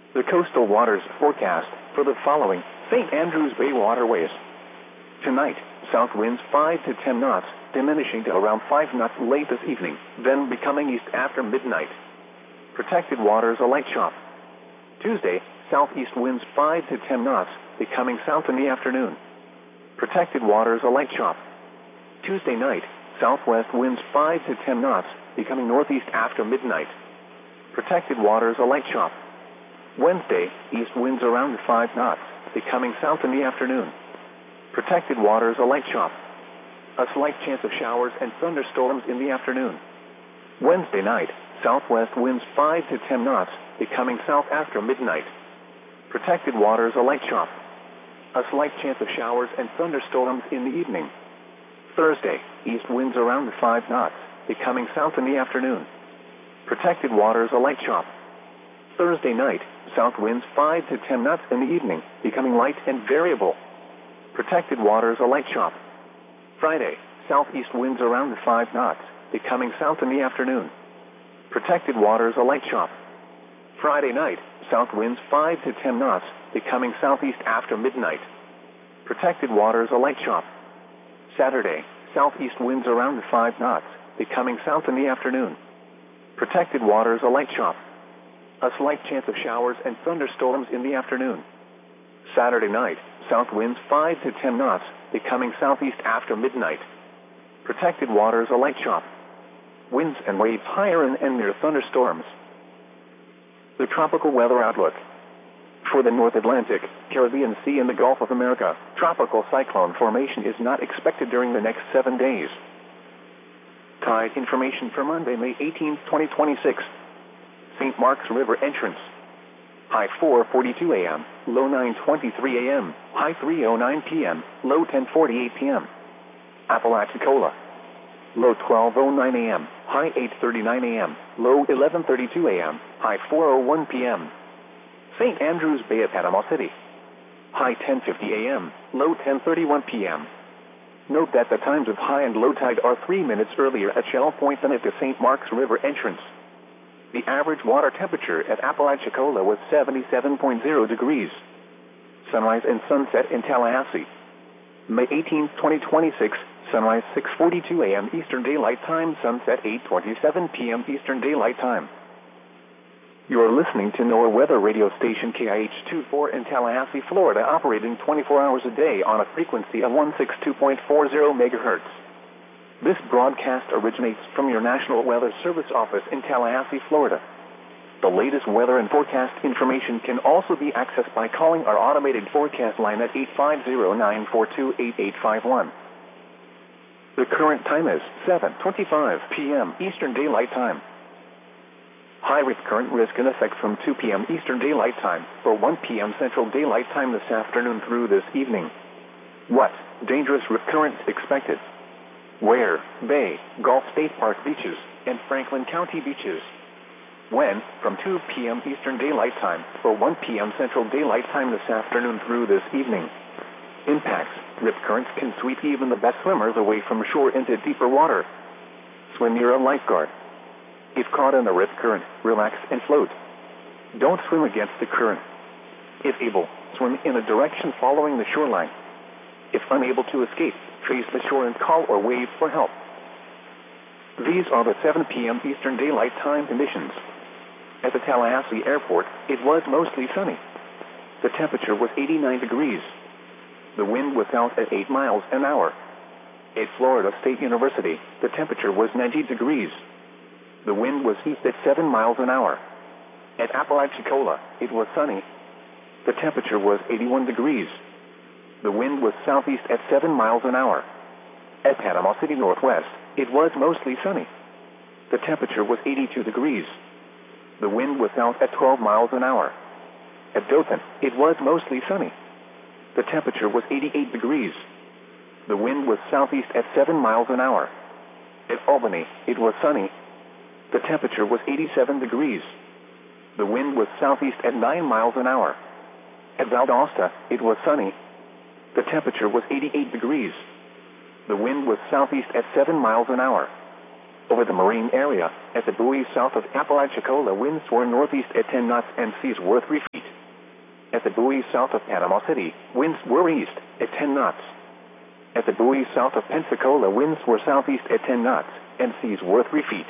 The coastal waters forecast for the following St. Andrews Bay waterways. Tonight, south winds 5 to 10 knots, diminishing to around 5 knots late this evening, then becoming east after midnight. Protected waters a light chop. Tuesday, southeast winds 5 to 10 knots, becoming south in the afternoon. Protected waters a light chop. Tuesday night, southwest winds 5 to 10 knots, becoming northeast after midnight. Protected waters a light chop. Wednesday, east winds around 5 knots, becoming south in the afternoon. Protected waters a light chop. A slight chance of showers and thunderstorms in the afternoon. Wednesday night, southwest winds 5 to 10 knots, becoming south after midnight. Protected waters a light chop. A slight chance of showers and thunderstorms in the evening. Thursday, east winds around 5 knots, becoming south in the afternoon. Protected waters a light chop. Thursday night, south winds 5 to 10 knots in the evening, becoming light and variable. Protected waters a light chop. Friday, southeast winds around 5 knots, becoming south in the afternoon. Protected waters a light chop. Friday night, south winds 5 to 10 knots, becoming southeast after midnight. Protected waters a light chop. Saturday, southeast winds around 5 knots, becoming south in the afternoon. Protected waters a light chop. A slight chance of showers and thunderstorms in the afternoon. Saturday night, south winds 5 to 10 knots, becoming southeast after midnight. Protected waters a light chop. Winds and waves higher and near thunderstorms. The tropical weather outlook. For the North Atlantic, Caribbean Sea and the Gulf of America, tropical cyclone formation is not expected during the next 7 days. Tide information for Monday, May 18, 2026. St. Mark's River entrance. High 4:42 a.m., low 9:23 a.m., high 3:09 p.m., low 10:48 p.m. Apalachicola. Low 12:09 a.m., high 8:39 a.m., low 11:32 a.m., high 4:01 p.m. St. Andrews Bay at Panama City. High 10:50 a.m., low 10:31 p.m. Note that the times of high and low tide are 3 minutes earlier at Shell Point than at the St. Mark's River entrance. The average water temperature at Apalachicola was 77.0 degrees. Sunrise and sunset in Tallahassee. May 18, 2026, sunrise 6:42 a.m. Eastern Daylight Time, sunset 8:27 p.m. Eastern Daylight Time. You are listening to NOAA weather radio station KIH-24 in Tallahassee, Florida, operating 24 hours a day on a frequency of 162.40 megahertz. This broadcast originates from your National Weather Service office in Tallahassee, Florida. The latest weather and forecast information can also be accessed by calling our automated forecast line at 850-942-8851. The current time is 7:25 p.m. Eastern Daylight Time. High current risk in effect from 2 p.m. Eastern Daylight Time for 1 p.m. Central Daylight Time this afternoon through this evening. What? Dangerous rip currents expected. Where? Bay, Gulf State Park beaches, and Franklin County beaches. When? From 2 p.m. Eastern Daylight Time for 1 p.m. Central Daylight Time this afternoon through this evening. Impacts. Rip currents can sweep even the best swimmers away from shore into deeper water. Swim near a lifeguard. If caught in a rip current, relax and float. Don't swim against the current. If able, swim in a direction following the shoreline. If unable to escape, trace the shore and call or wave for help. These are the 7 p.m. Eastern Daylight Time conditions. At the Tallahassee Airport, it was mostly sunny. The temperature was 89 degrees. The wind was south at 8 miles an hour. At Florida State University, the temperature was 90 degrees. The wind was east at 7 miles an hour. At Apalachicola, it was sunny. The temperature was 81 degrees. The wind was southeast at 7 miles an hour. At Panama City Northwest, it was mostly sunny. The temperature was 82 degrees. The wind was south at 12 miles an hour. At Dothan, it was mostly sunny. The temperature was 88 degrees. The wind was southeast at 7 miles an hour. At Albany, it was sunny. The temperature was 87 degrees. The wind was southeast at 9 miles an hour. At Valdosta, it was sunny. The temperature was 88 degrees. The wind was southeast at 7 miles an hour. Over the marine area, at the buoy south of Apalachicola, winds were northeast at 10 knots and seas were 3 feet. At the buoy south of Panama City, winds were east at 10 knots. At the buoy south of Pensacola, winds were southeast at 10 knots, and seas were 3 feet.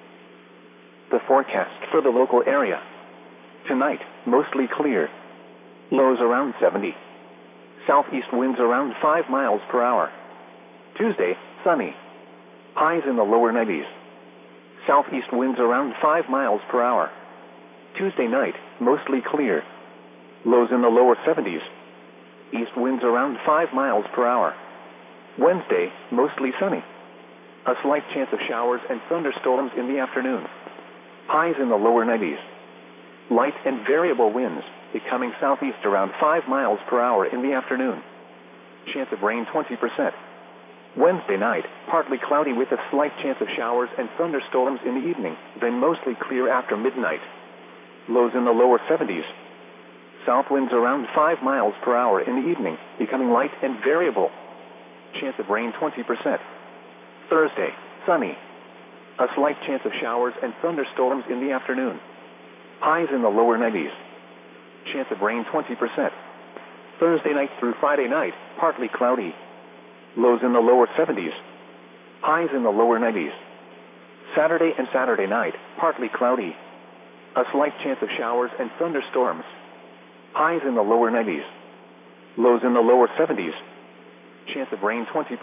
The forecast for the local area. Tonight, mostly clear. Lows around 70. Southeast winds around 5 miles per hour. Tuesday, sunny. Highs in the lower 90s. Southeast winds around 5 miles per hour. Tuesday night, mostly clear. Lows in the lower 70s. East winds around 5 miles per hour. Wednesday, mostly sunny. A slight chance of showers and thunderstorms in the afternoon. Highs in the lower 90s. Light and variable winds, becoming southeast around 5 miles per hour in the afternoon. Chance of rain 20%. Wednesday night, partly cloudy with a slight chance of showers and thunderstorms in the evening, then mostly clear after midnight. Lows in the lower 70s. South winds around 5 miles per hour in the evening, becoming light and variable. Chance of rain 20%. Thursday, sunny. A slight chance of showers and thunderstorms in the afternoon. Highs in the lower 90s. Chance of rain 20%. Thursday night through Friday night, partly cloudy. Lows in the lower 70s. Highs in the lower 90s. Saturday and Saturday night, partly cloudy. A slight chance of showers and thunderstorms. Highs in the lower 90s. Lows in the lower 70s. Chance of rain 20%.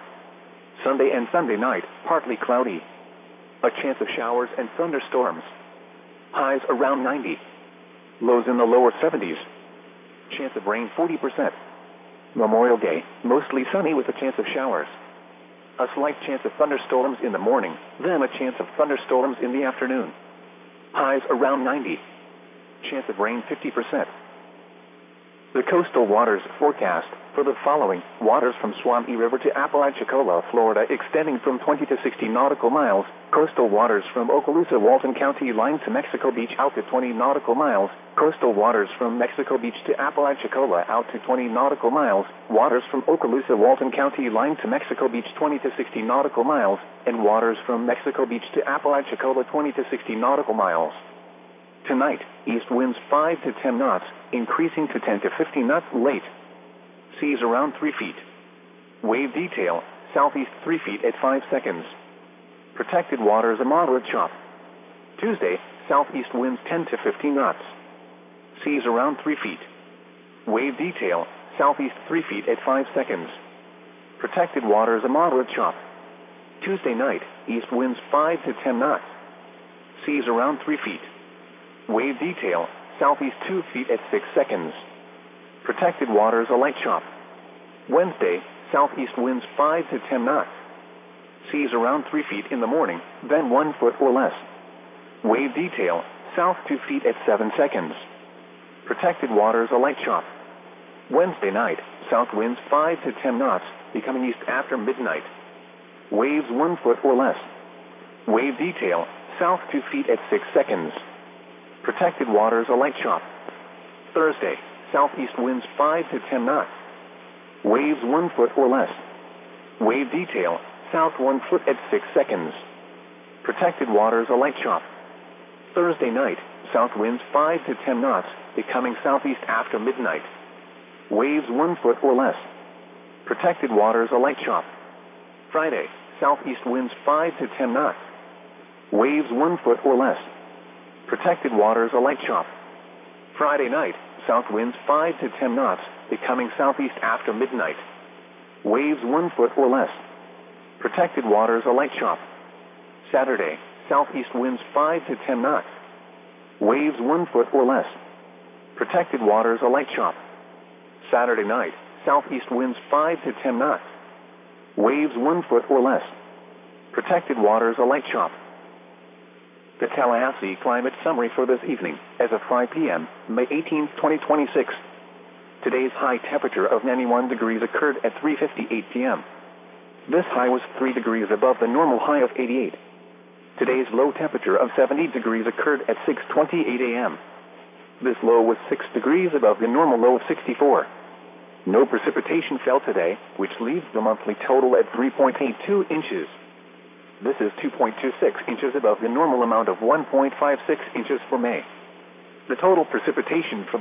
Sunday and Sunday night, partly cloudy. A chance of showers and thunderstorms. Highs around 90. Lows in the lower 70s. Chance of rain 40%. Memorial Day, mostly sunny with a chance of showers. A slight chance of thunderstorms in the morning, then a chance of thunderstorms in the afternoon. Highs around 90. Chance of rain 50%. The coastal waters forecast for the following: waters from Suwannee River to Apalachicola, Florida, extending from 20 to 60 nautical miles. Coastal waters from Okaloosa, Walton County line to Mexico Beach out to 20 nautical miles. Coastal waters from Mexico Beach to Apalachicola out to 20 nautical miles. Waters from Okaloosa, Walton County line to Mexico Beach 20 to 60 nautical miles. And waters from Mexico Beach to Apalachicola 20 to 60 nautical miles. Tonight, east winds 5 to 10 knots, increasing to 10 to 15 knots late. Seas around 3 feet. Wave detail, southeast 3 feet at 5 seconds. Protected waters a moderate chop. Tuesday, southeast winds 10 to 15 knots. Seas around 3 feet. Wave detail, southeast 3 feet at 5 seconds. Protected waters a moderate chop. Tuesday night, east winds 5 to 10 knots. Seas around 3 feet. Wave detail, southeast 2 feet at 6 seconds. Protected waters a light chop. Wednesday, southeast winds 5 to 10 knots. Seas around 3 feet in the morning, then 1 foot or less. Wave detail, south 2 feet at 7 seconds. Protected waters a light chop. Wednesday night, south winds 5 to 10 knots, becoming east after midnight. Waves 1 foot or less. Wave detail, south 2 feet at 6 seconds. Protected waters a light chop. Thursday, southeast winds 5 to 10 knots. Waves 1 foot or less. Wave detail, south 1 foot at 6 seconds. Protected waters a light chop. Thursday night, south winds 5 to 10 knots, becoming southeast after midnight. Waves 1 foot or less. Protected waters a light chop. Friday, southeast winds 5 to 10 knots. Waves 1 foot or less. Protected waters a light chop. Friday night, south winds 5 to 10 knots, becoming southeast after midnight. Waves 1 foot or less. Protected waters a light chop. Saturday, southeast winds 5 to 10 knots. Waves 1 foot or less. Protected waters a light chop. Saturday night, southeast winds 5 to 10 knots. Waves 1 foot or less. Protected waters a light chop. The Tallahassee Climate Summary for this evening, as of 5 p.m., May 18, 2026. Today's high temperature of 91 degrees occurred at 3:58 p.m. This high was 3 degrees above the normal high of 88. Today's low temperature of 70 degrees occurred at 6:28 a.m. This low was 6 degrees above the normal low of 64. No precipitation fell today, which leaves the monthly total at 3.82 inches. This is 2.26 inches above the normal amount of 1.56 inches for May. The total precipitation for